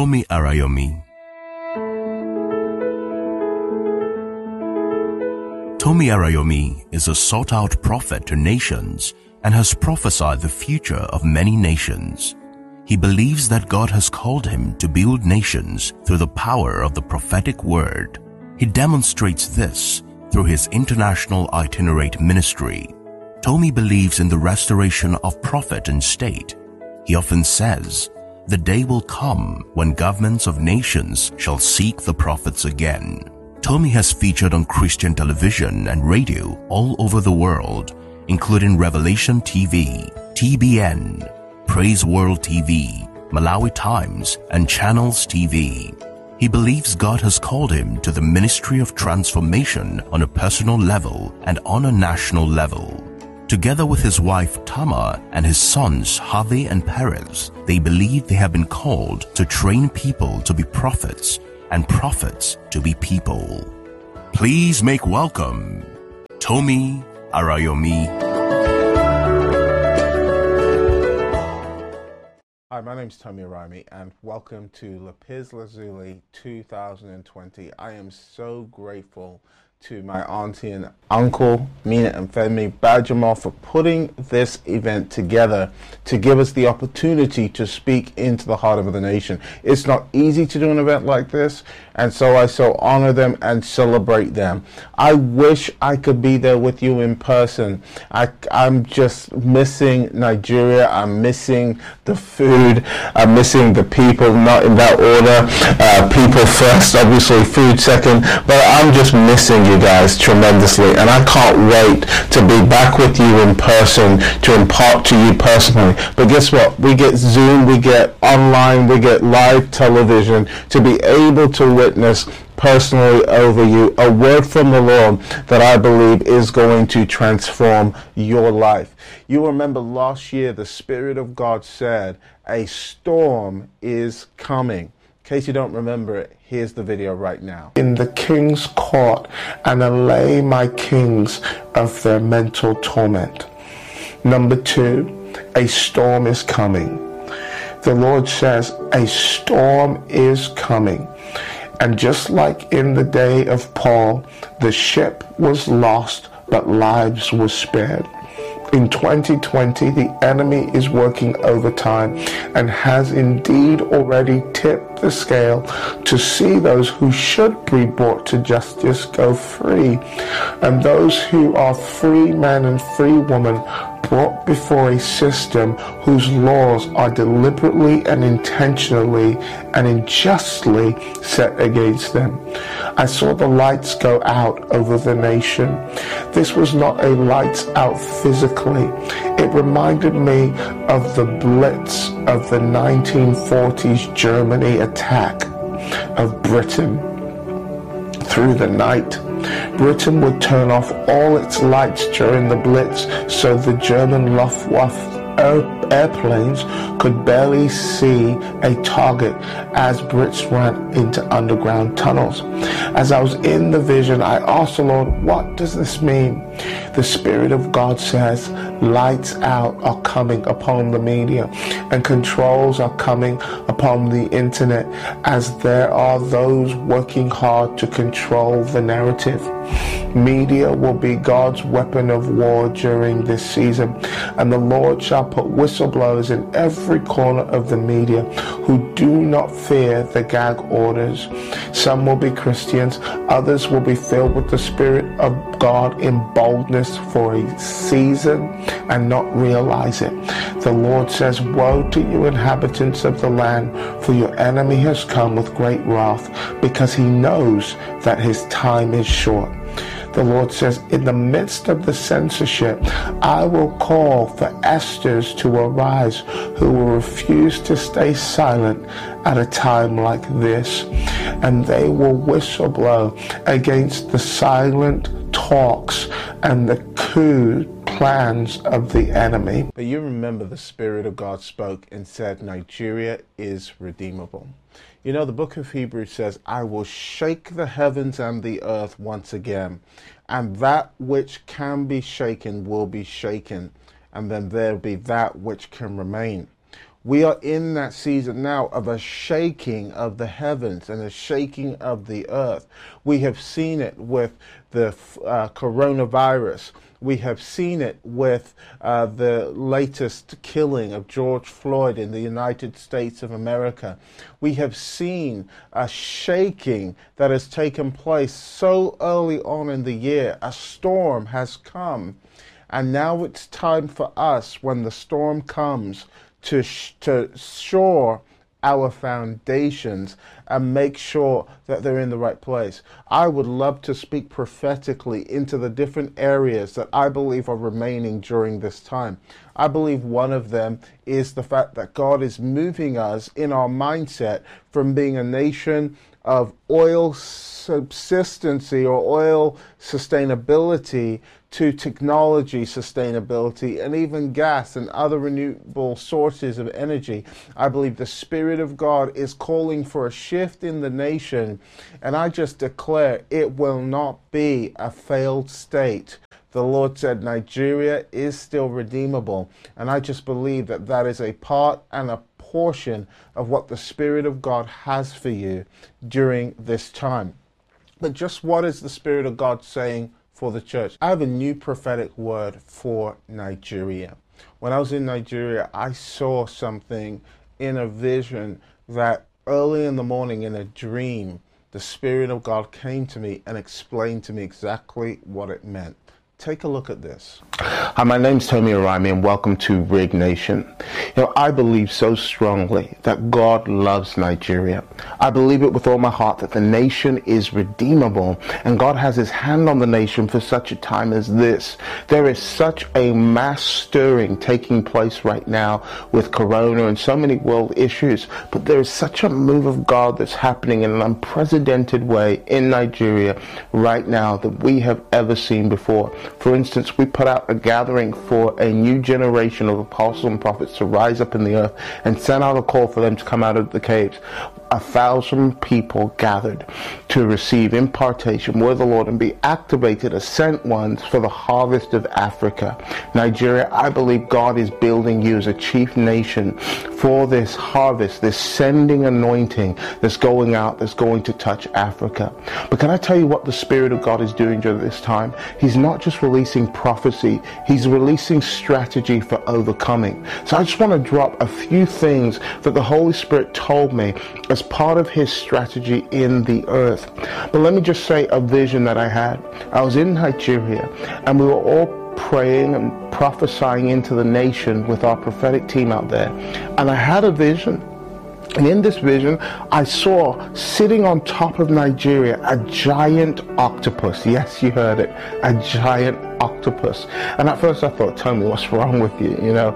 Tomi Arayomi. Tomi Arayomi is a sought-out prophet to nations and has prophesied the future of many nations. He believes that God has called him to build nations through the power of the prophetic word. He demonstrates this through his international itinerant ministry. Tomi believes in the restoration of prophet and state. He often says, "The day will come when governments of nations shall seek the prophets again." Tomi has featured on Christian television and radio all over the world, including Revelation TV, TBN, Praise World TV, Malawi Times, and Channels TV. He believes God has called him to the ministry of transformation on a personal level and on a national level. Together with his wife Tamar and his sons Harvey and Perez, they believe they have been called to train people to be prophets and prophets to be people. Please make welcome Tomi Arayomi. Hi, my name is Tomi Arayomi and welcome to Lapis Lazuli 2020. I am so grateful to my auntie and uncle, Mina and Femi Badjamor, for putting this event together to give us the opportunity to speak into the heart of the nation. It's not easy to do an event like this, and so I so honor them and celebrate them. I wish I could be there with you in person. I'm just missing Nigeria. I'm missing the food. I'm missing the people, not in that order. People first, obviously food second, but I'm just missing you guys tremendously, and I can't wait to be back with you in person to impart to you personally. But guess what? We get Zoom, we get online, we get live television to be able to witness personally over you a word from the Lord that I believe is going to transform your life. You remember last year the Spirit of God said a storm is coming. In case you don't remember it, here's the video right now. In the king's court, and allay my kings of their mental torment. Number 2, a storm is coming. The Lord says a storm is coming. And just like in the day of Paul, the ship was lost, but lives were spared. In 2020, the enemy is working overtime and has indeed already tipped the scale to see those who should be brought to justice go free, and those who are free men and free women brought before a system whose laws are deliberately and intentionally and unjustly set against them. I saw the lights go out over the nation. This was not a lights out physically. It reminded me of the Blitz of the 1940s Germany attack of Britain. Through the night, Britain would turn off all its lights during the Blitz so the German Luftwaffe airplanes could barely see a target as Brits ran into underground tunnels. As I was in the vision, I asked the Lord, what does this mean? The Spirit of God says lights out are coming upon the media and controls are coming upon the internet, as there are those working hard to control the narrative. Media will be God's weapon of war during this season, and the Lord shall put whistleblowers in every corner of the media who do not fear the gag orders. Some will be Christians, others will be filled with the Spirit of God in boldness for a season and not realize it. The Lord says, woe to you inhabitants of the land, for your enemy has come with great wrath, because he knows that his time is short. The Lord says, in the midst of the censorship, I will call for Esthers to arise who will refuse to stay silent at a time like this. And they will whistleblow against the silent talks and the coup plans of the enemy. But you remember the Spirit of God spoke and said, Nigeria is redeemable. You know, the book of Hebrews says, I will shake the heavens and the earth once again, and that which can be shaken will be shaken, and then there'll be that which can remain. We are in that season now of a shaking of the heavens and a shaking of the earth. We have seen it with the coronavirus. We have seen it with the latest killing of George Floyd in the United States of America. We have seen a shaking that has taken place so early on in the year. A storm has come. And now it's time for us, when the storm comes, to shore our foundations and make sure that they're in the right place. I would love to speak prophetically into the different areas that I believe are remaining during this time. I believe one of them is the fact that God is moving us in our mindset from being a nation of oil subsistency or oil sustainability to technology sustainability and even gas and other renewable sources of energy. I believe the Spirit of God is calling for a shift in the nation, and I just declare it will not be a failed state. The Lord said Nigeria is still redeemable, and I just believe that that is a part and a portion of what the Spirit of God has for you during this time. But just what is the Spirit of God saying for the church? I have a new prophetic word for Nigeria. When I was in Nigeria, I saw something in a vision that early in the morning in a dream, the Spirit of God came to me and explained to me exactly what it meant. Take a look at this. Hi, my name's Tommy Araimi, and welcome to Rig Nation. I believe so strongly that God loves Nigeria. I believe it with all my heart that the nation is redeemable, and God has his hand on the nation for such a time as this. There is such a mass stirring taking place right now with Corona and so many world issues, but there is such a move of God that's happening in an unprecedented way in Nigeria right now that we have ever seen before. For instance, we put out a gathering for a new generation of apostles and prophets to rise up in the earth and sent out a call for them to come out of the caves. 1,000 people gathered to receive impartation with the Lord and be activated as sent ones for the harvest of Africa. Nigeria, I believe God is building you as a chief nation for this harvest, this sending anointing that's going out, that's going to touch Africa. But can I tell you what the Spirit of God is doing during this time? He's not just releasing prophecy, he's releasing strategy for overcoming. So I just want to drop a few things that the Holy Spirit told me as part of his strategy in the earth. But let me just say a vision that I had. I was in Nigeria, and we were all praying and prophesying into the nation with our prophetic team out there. And I had a vision. And in this vision, I saw sitting on top of Nigeria a giant octopus. Yes, you heard it. A giant octopus. And at first I thought, Tommy, what's wrong with you?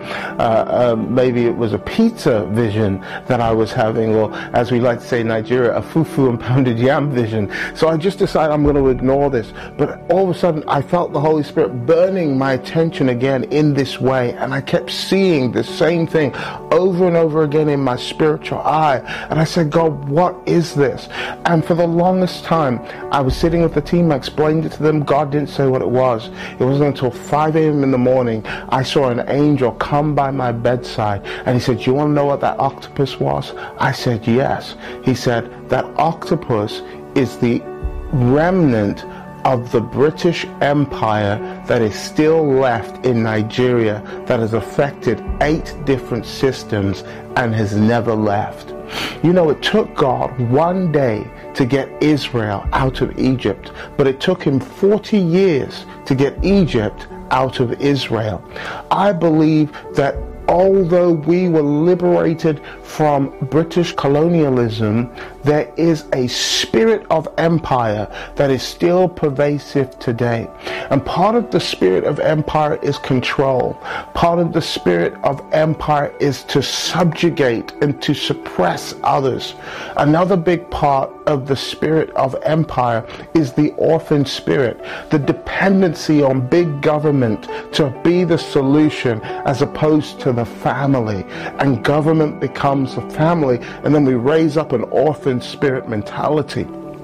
Maybe it was a pizza vision that I was having, or as we like to say in Nigeria, a fufu and pounded yam vision. So I just decided I'm going to ignore this. But all of a sudden I felt the Holy Spirit burning my attention again in this way. And I kept seeing the same thing over and over again in my spiritual eye. And I said, God, what is this? And for the longest time, I was sitting with the team. I explained it to them. God didn't say what it was. It wasn't until 5 a.m. in the morning I saw an angel come by my bedside, and he said, "Do you want to know what that octopus was?" I said, "Yes." He said, "That octopus is the remnant of the British Empire that is still left in Nigeria, that has affected 8 different systems and has never left." It took God one day to get Israel out of Egypt, but it took him 40 years to get Egypt out of Israel. I believe that although we were liberated from British colonialism, there is a spirit of empire that is still pervasive today. And part of the spirit of empire is control. Part of the spirit of empire is to subjugate and to suppress others. Another big part of the spirit of empire is the orphan spirit, the dependency on big government to be the solution as opposed to the family. And government becomes a family, and then we raise up an orphan spirit mentality.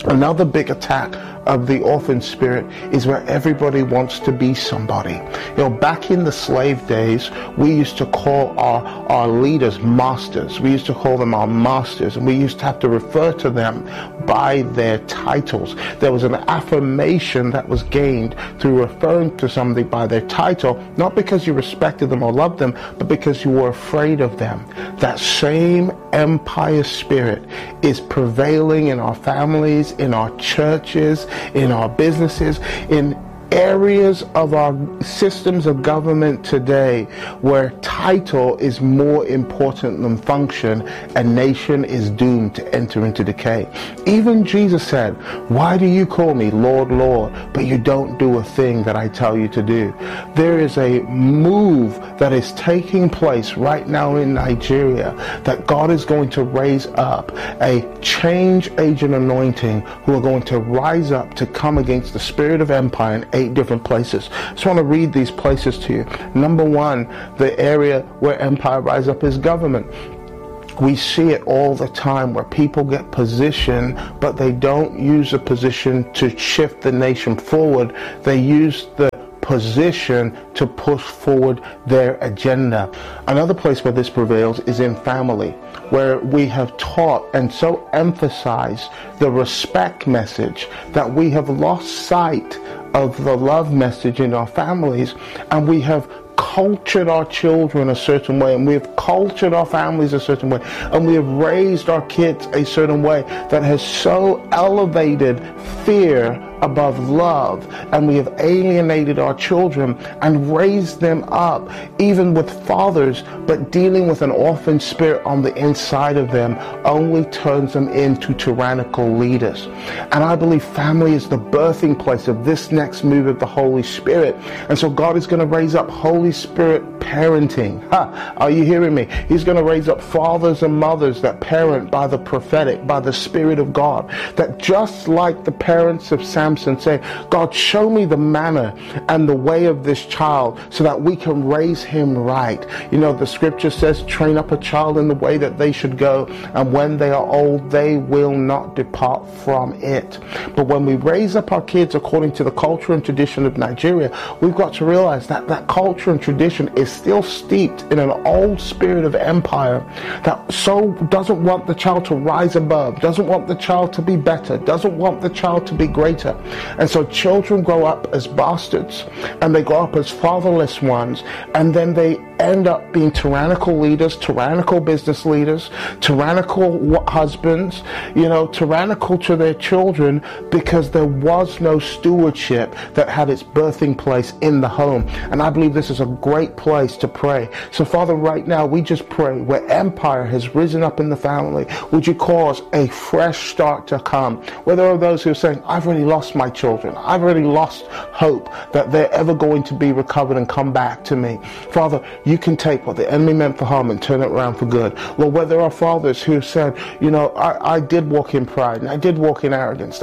Another big attack of the orphan spirit is where everybody wants to be somebody. You know, back in the slave days, we used to call our leaders masters. We used to call them our masters, and we used to have to refer to them by their titles. There was an affirmation that was gained through referring to somebody by their title, not because you respected them or loved them, but because you were afraid of them. That same empire spirit is prevailing in our families, in our churches, in our businesses, in areas of our systems of government today where title is more important than function. A nation is doomed to enter into decay. Even Jesus said, "Why do you call me Lord, Lord, but you don't do a thing that I tell you to do?" There is a move that is taking place right now in Nigeria that God is going to raise up a change agent anointing who are going to rise up to come against the spirit of empire in 8 different places. I just want to read these places to you. Number 1, the area where empire rise up is government. We see it all the time where people get position, but they don't use the position to shift the nation forward. They use the position to push forward their agenda. Another place where this prevails is in family, where we have taught and so emphasized the respect message that we have lost sight of the love message in our families, and we have cultured our children a certain way, and we have cultured our families a certain way, and we have raised our kids a certain way that has so elevated fear above love, and we have alienated our children and raised them up even with fathers, but dealing with an orphan spirit on the inside of them only turns them into tyrannical leaders. And I believe family is the birthing place of this next move of the Holy Spirit. And so God is going to raise up Holy Spirit parenting. Are you hearing me? He's going to raise up fathers and mothers that parent by the prophetic, by the Spirit of God, that just like the parents of Samson say, God, show me the manner and the way of this child so that we can raise him right. You know, the scripture says, train up a child in the way that they should go, and when they are old, they will not depart from it. But when we raise up our kids according to the culture and tradition of Nigeria, we've got to realize that that culture and tradition is still steeped in an old spirit of empire that so doesn't want the child to rise above, doesn't want the child to be better, doesn't want the child to be greater. And so children grow up as bastards, and they grow up as fatherless ones, and then they end up being tyrannical leaders, tyrannical business leaders, tyrannical husbands, you know, tyrannical to their children, because there was no stewardship that had its birthing place in the home. And I believe this is a great place to pray. So Father, right now we just pray where empire has risen up in the family, would you cause a fresh start to come? Where there are those who are saying, I've already lost my children, I've already lost hope that they're ever going to be recovered and come back to me. Father, you can take what the enemy meant for harm and turn it around for good. Lord, where there are fathers who said, you know, I did walk in pride, and I did walk in arrogance.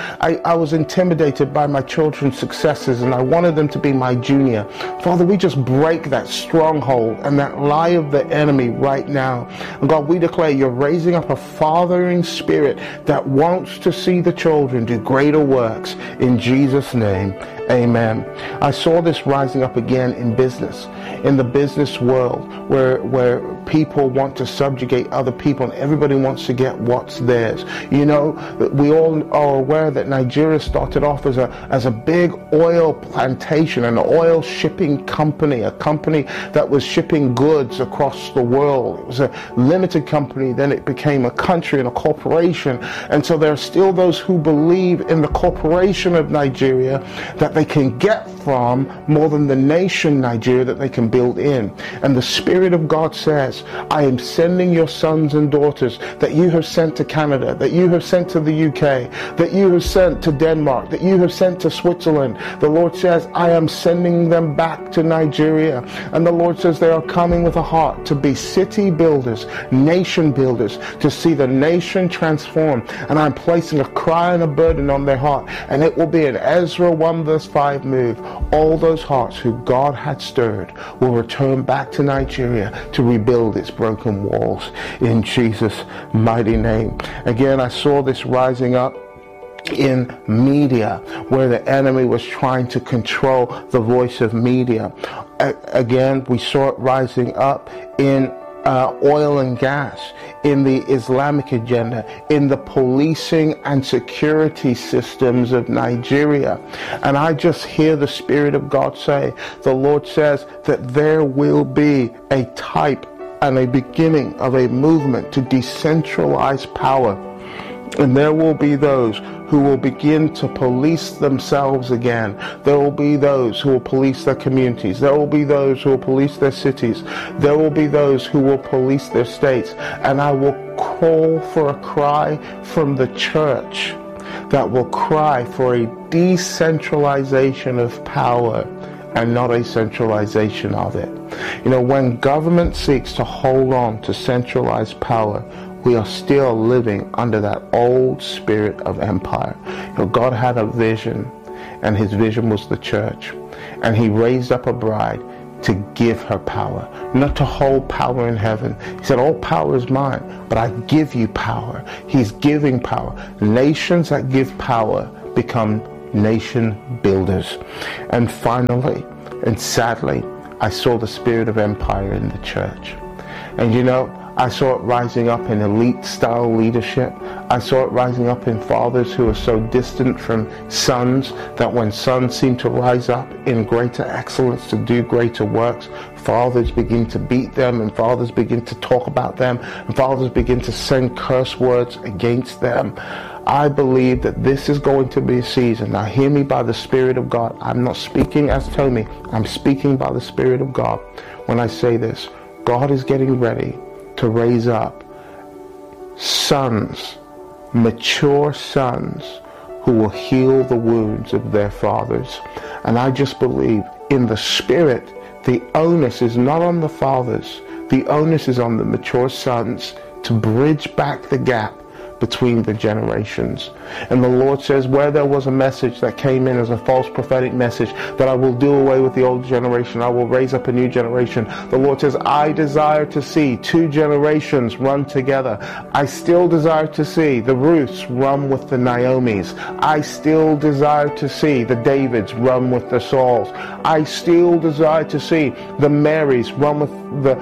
I was intimidated by my children's successes, and I wanted them to be my junior. Father, we just break that stronghold and that lie of the enemy right now. And God, we declare you're raising up a fathering spirit that wants to see the children do greater works. In Jesus' name, amen. I saw this rising up again in business, in the business world, where people want to subjugate other people and everybody wants to get what's theirs. You know, we all are aware that Nigeria started off as a big oil plantation, an oil shipping company, a company that was shipping goods across the world. It was a limited company, then it became a country and a corporation. And so there are still those who believe in the corporation of Nigeria that they can get from more than the nation Nigeria that they can build in. And the Spirit of God says, I am sending your sons and daughters that you have sent to Canada, that you have sent to the UK, that you have sent to Denmark, that you have sent to Switzerland. The Lord says, I am sending them back to Nigeria. And the Lord says they are coming with a heart to be city builders, nation builders, to see the nation transformed. And I'm placing a cry and a burden on their heart. And it will be an Ezra 1 verse 5 move. All those hearts who God had stirred will return back to Nigeria to rebuild its broken walls in Jesus' mighty name. Again, I saw this rising up in media, where the enemy was trying to control the voice of media. Again, we saw it rising up in oil and gas, in the Islamic agenda, in the policing and security systems of Nigeria. And I just hear the Spirit of God say, the Lord says that there will be a type and a beginning of a movement to decentralize power. And there will be those who will begin to police themselves again. There will be those who will police their communities. There will be those who will police their cities. There will be those who will police their states. And I will call for a cry from the church that will cry for a decentralization of power and not a centralization of it. You know, when government seeks to hold on to centralized power, we are still living under that old spirit of empire. You know, God had a vision, and his vision was the church. And he raised up a bride to give her power, not to hold power in heaven. He said, all power is mine, but I give you power. He's giving power. Nations that give power become nation builders. And finally, and sadly, I saw the spirit of empire in the church. And you know, I saw it rising up in elite style leadership. I saw it rising up in fathers who are so distant from sons that when sons seem to rise up in greater excellence to do greater works, fathers begin to beat them, and fathers begin to talk about them, and fathers begin to send curse words against them. I believe that this is going to be a season. Now hear me by the Spirit of God. I'm not speaking as Tommy. I'm speaking by the Spirit of God when I say this. God is getting ready to raise up sons, mature sons, who will heal the wounds of their fathers. And I just believe in the Spirit, the onus is not on the fathers. The onus is on the mature sons to bridge back the gap between the generations. And the Lord says, where there was a message that came in as a false prophetic message, that I will do away with the old generation, I will raise up a new generation. The Lord says, I desire to see two generations run together. I still desire to see the Ruths run with the Naomis. I still desire to see the Davids run with the Sauls. I still desire to see the Marys run with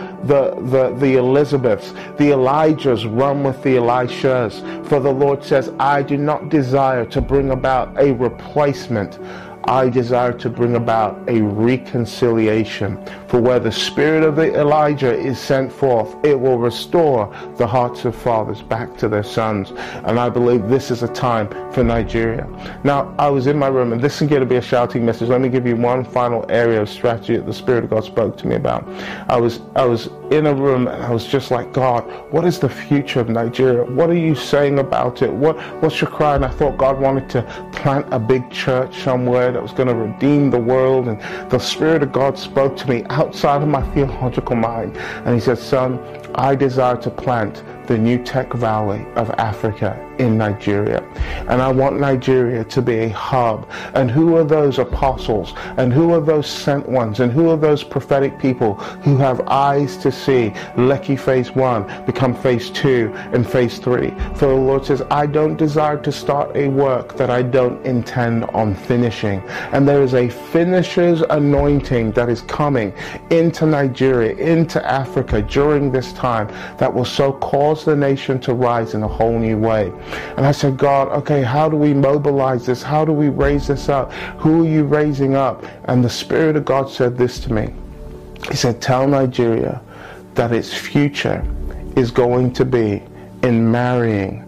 the Elizabeths, the Elijahs run with the Elishas. For the Lord says, I do not desire to bring about a replacement. I desire to bring about a reconciliation. For where the spirit of the Elijah is sent forth, it will restore the hearts of fathers back to their sons. And I believe this is a time for Nigeria. Now, I was in my room, and this is going to be a shouting message. Let me give you one final area of strategy that the Spirit of God spoke to me about. I was in a room, and I was just like, God, what is the future of Nigeria? What are you saying about it? What's your cry? And I thought God wanted to plant a big church somewhere that was going to redeem the world. And the Spirit of God spoke to me outside of my theological mind. And he said, son, I desire to plant the New Tech Valley of Africa in Nigeria. And I want Nigeria to be a hub. And who are those apostles? And who are those sent ones? And who are those prophetic people who have eyes to see Lekki phase 1 become phase 2 and phase 3? For the Lord says, I don't desire to start a work that I don't intend on finishing. And there is a finisher's anointing that is coming into Nigeria, into Africa during this time that will so cause the nation to rise in a whole new way. And I said, God, okay, how do we mobilize this? How do we raise this up? Who are you raising up? And the Spirit of God said this to me. He said, tell Nigeria that its future is going to be in marrying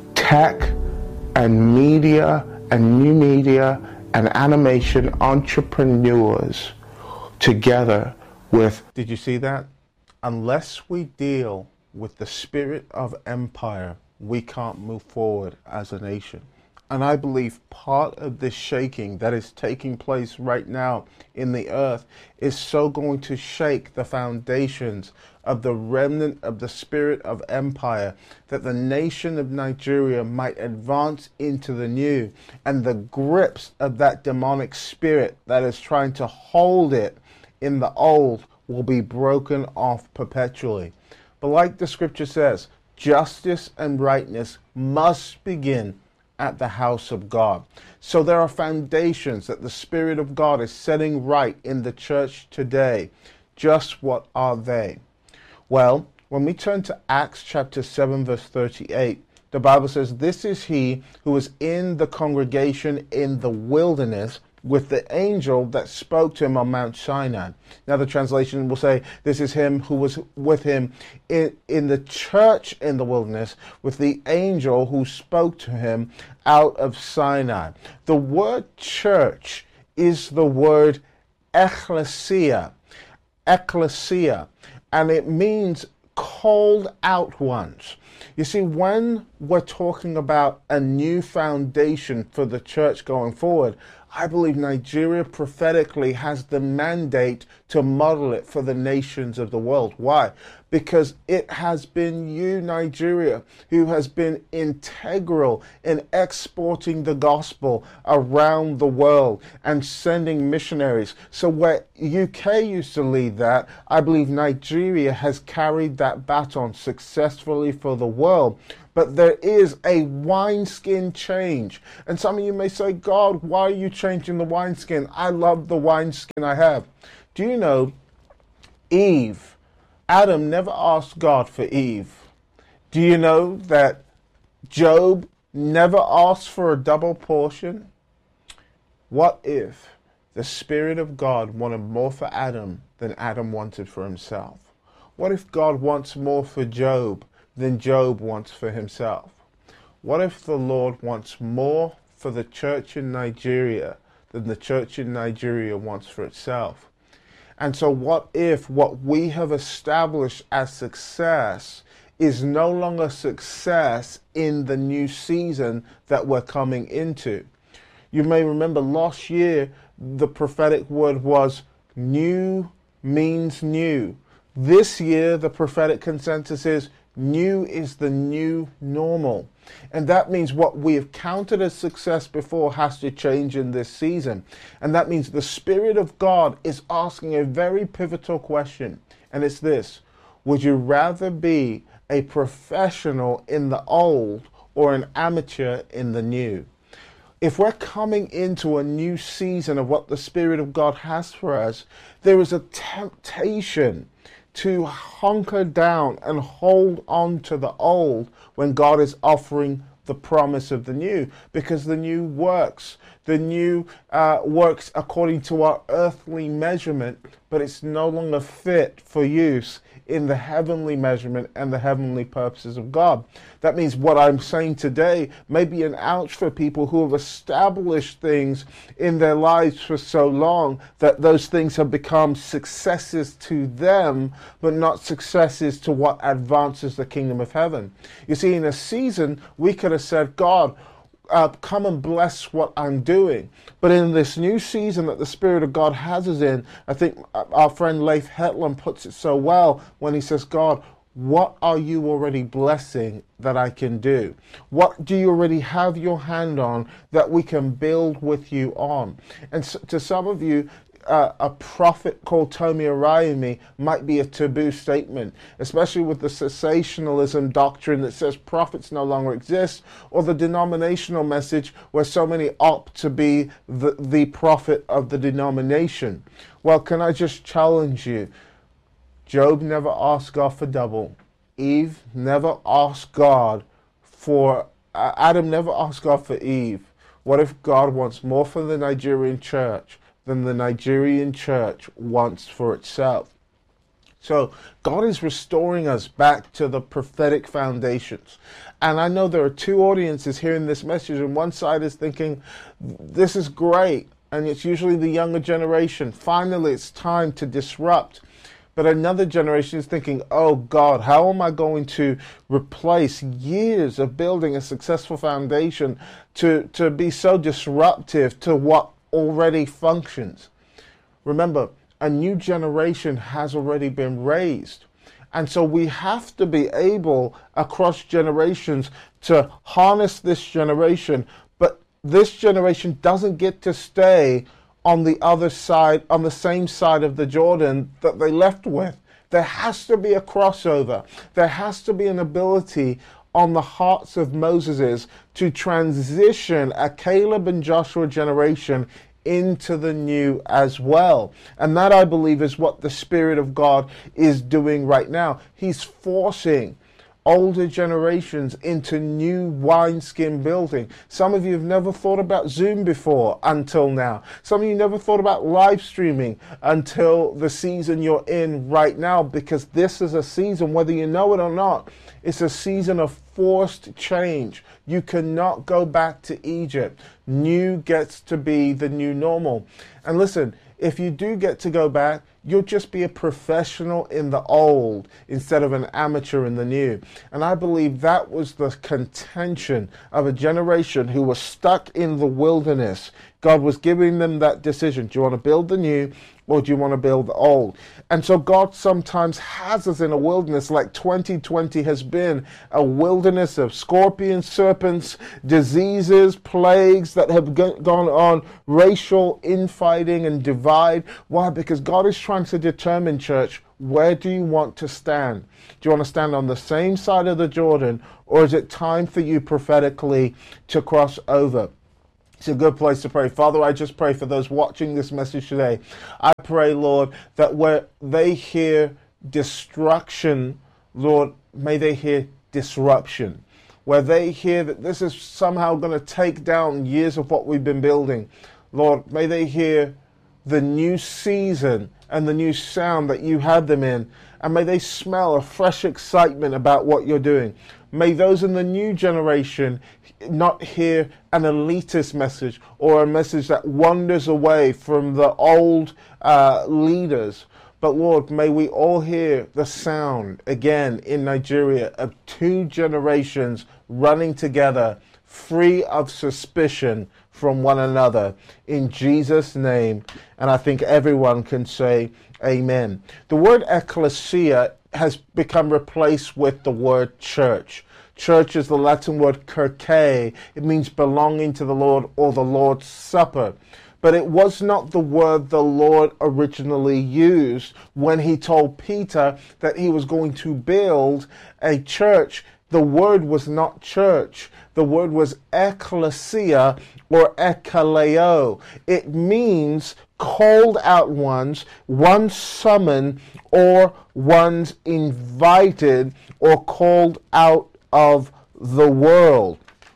tech and media and new media and animation entrepreneurs together with... Did you see that? Unless we deal with the spirit of empire, we can't move forward as a nation. And I believe part of this shaking that is taking place right now in the earth is so going to shake the foundations of the remnant of the spirit of empire, that the nation of Nigeria might advance into the new, and the grips of that demonic spirit that is trying to hold it in the old will be broken off perpetually. But like the scripture says, justice and rightness must begin at the house of God. So there are foundations that the Spirit of God is setting right in the church today. Just what are they? Well, when we turn to Acts chapter 7 verse 38, the Bible says, "This is he who was in the congregation in the wilderness with the angel that spoke to him on Mount Sinai." Now the translation will say, "This is him who was with him in the church in the wilderness with the angel who spoke to him out of Sinai." The word church is the word ecclesia, and it means called out ones. You see, when we're talking about a new foundation for the church going forward, I believe Nigeria prophetically has the mandate to model it for the nations of the world. Why? Because it has been you, Nigeria, who has been integral in exporting the gospel around the world and sending missionaries. So where UK used to lead that, I believe Nigeria has carried that baton successfully for the world. But there is a wineskin change. And some of you may say, "God, why are you changing the wineskin? I love the wineskin I have." Do you know Adam never asked God for Eve? Do you know that Job never asked for a double portion? What if the Spirit of God wanted more for Adam than Adam wanted for himself? What if God wants more for Job than Job wants for himself? What if the Lord wants more for the church in Nigeria than the church in Nigeria wants for itself? And so what if what we have established as success is no longer success in the new season that we're coming into? You may remember last year, the prophetic word was new means new. This year, the prophetic consensus is new is the new normal. And that means what we have counted as success before has to change in this season. And that means the Spirit of God is asking a very pivotal question. And it's this: would you rather be a professional in the old or an amateur in the new? If we're coming into a new season of what the Spirit of God has for us, there is a temptation to hunker down and hold on to the old when God is offering the promise of the new, because the new works. The new works according to our earthly measurement, but it's no longer fit for use in the heavenly measurement and the heavenly purposes of God. That means what I'm saying today may be an ouch for people who have established things in their lives for so long that those things have become successes to them, but not successes to what advances the kingdom of heaven. You see, in a season, we could have said, "God, come and bless what I'm doing." But in this new season that the Spirit of God has us in, I think our friend Leif Hetland puts it so well when he says, "God, what are you already blessing that I can do? What do you already have your hand on that we can build with you on?" And so, to some of you, a prophet called Tomi Adeyemi might be a taboo statement, especially with the cessationalism doctrine that says prophets no longer exist, or the denominational message where so many opt to be the prophet of the denomination. Well, can I just challenge you? Job never asked God for double. Eve never asked God for, Adam never asked God for Eve. What if God wants more for the Nigerian church than the Nigerian church wants for itself? So God is restoring us back to the prophetic foundations. And I know there are two audiences hearing this message, and one side is thinking, this is great, and it's usually the younger generation. Finally, it's time to disrupt. But another generation is thinking, oh God, how am I going to replace years of building a successful foundation to be so disruptive to what already functions? Remember, a new generation has already been raised. And so we have to be able, across generations, to harness this generation. But this generation doesn't get to stay on the other side, on the same side of the Jordan that they left with. There has to be a crossover. There has to be an ability on the hearts of Moses's to transition a Caleb and Joshua generation into the new as well. And that, I believe, is what the Spirit of God is doing right now. He's forcing older generations into new wineskin building. Some of you have never thought about Zoom before until now. Some of you never thought about live streaming until the season you're in right now, because this is a season, whether you know it or not, it's a season of forced change. You cannot go back to Egypt. New gets to be the new normal. And listen, if you do get to go back, you'll just be a professional in the old instead of an amateur in the new. And I believe that was the contention of a generation who was stuck in the wilderness. God was giving them that decision. Do you want to build the new, or do you want to build the old? And so God sometimes has us in a wilderness, like 2020 has been a wilderness of scorpions, serpents, diseases, plagues that have gone on, racial infighting and divide. Why? Because God is trying to determine, church, where do you want to stand? Do you want to stand on the same side of the Jordan, or is it time for you prophetically to cross over? It's a good place to pray. Father, I just pray for those watching this message today. I pray, Lord, that where they hear destruction, Lord, may they hear disruption. Where they hear that this is somehow going to take down years of what we've been building, Lord, may they hear the new season and the new sound that you had them in, and may they smell a fresh excitement about what you're doing. May those in the new generation not hear an elitist message or a message that wanders away from the old leaders. But Lord, may we all hear the sound again in Nigeria of two generations running together, free of suspicion from one another, in Jesus' name. And I think everyone can say amen. The word ecclesia has become replaced with the word church. Church is the Latin word kirche. It means belonging to the Lord, or the Lord's Supper. But it was not the word the Lord originally used when he told Peter that he was going to build a church. The word was not church. The word was ecclesia, or ekkaleo. It means called out ones, one summoned, or ones invited, or called out of the world.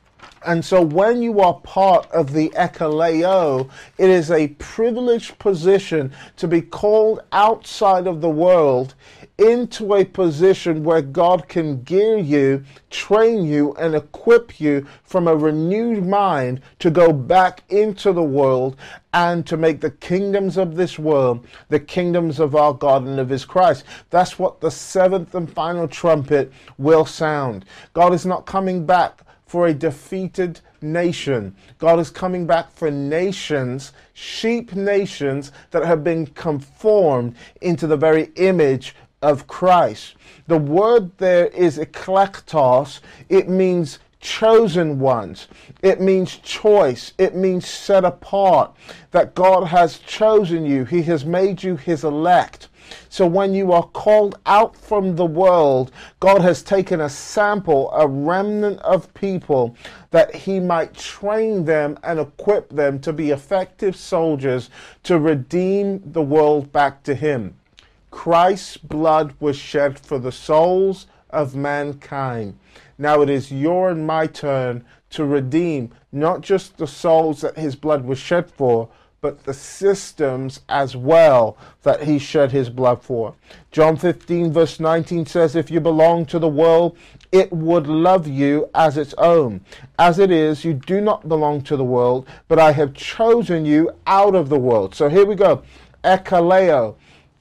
And so when you are part of the ekkaleo, it is a privileged position to be called outside of the world into a position where God can gear you, train you, and equip you from a renewed mind to go back into the world and to make the kingdoms of this world the kingdoms of our God and of his Christ. That's what the seventh and final trumpet will sound. God is not coming back for a defeated nation. God is coming back for nations, sheep nations that have been conformed into the very image of Christ. The word there is eklektos. It means chosen ones. It means choice. It means set apart. That God has chosen you. He has made you his elect. So when you are called out from the world, God has taken a sample, a remnant of people, that he might train them and equip them to be effective soldiers to redeem the world back to him. Christ's blood was shed for the souls of mankind. Now it is your and my turn to redeem not just the souls that his blood was shed for, but the systems as well that he shed his blood for. John 15 verse 19 says, if you belong to the world, it would love you as its own. As it is, you do not belong to the world, but I have chosen you out of the world. So here we go. Ekkaleo.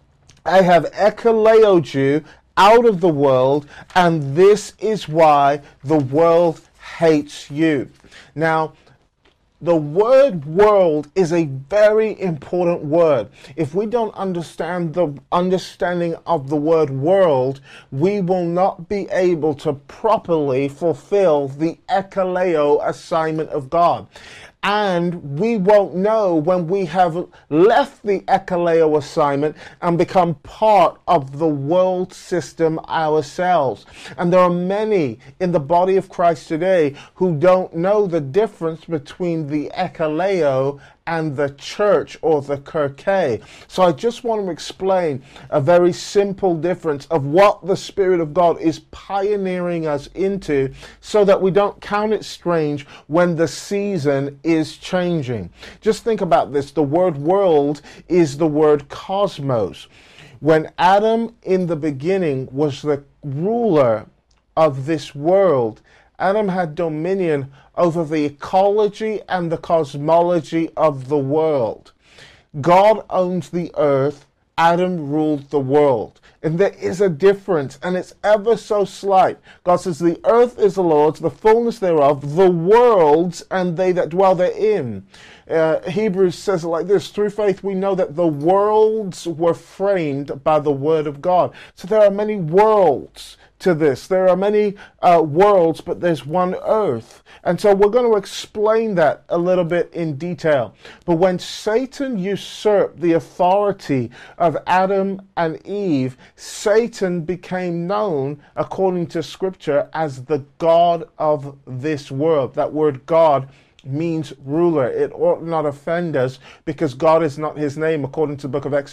I have ekkaleoed you out of the world, and this is why the world hates you. Now, the word world is a very important word. If we don't understand the understanding of the word world, we will not be able to properly fulfill the ekkaleo assignment of God. And we won't know when we have left the ekaleo assignment and become part of the world system ourselves. And there are many in the body of Christ today who don't know the difference between the ekaleo and the church or the kirke. So I just want to explain a very simple difference of what the Spirit of God is pioneering us into, so that we don't count it strange when the season is changing. Just think about this. The word world is the word cosmos. When Adam in the beginning was the ruler of this world, Adam had dominion over the ecology and the cosmology of the world. God owns the earth, Adam ruled the world. And there is a difference, and it's ever so slight. God says, the earth is the Lord's, the fullness thereof, the worlds, and they that dwell therein. Hebrews says it like this: through faith we know that the worlds were framed by the word of God. So there are many worlds to this. There are many worlds, but there's one earth. And so we're going to explain that a little bit in detail. But when Satan usurped the authority of Adam and Eve, Satan became known, according to Scripture, as the God of this world. That word God means ruler. It ought not offend us, because God is not his name, according to the book of Exodus.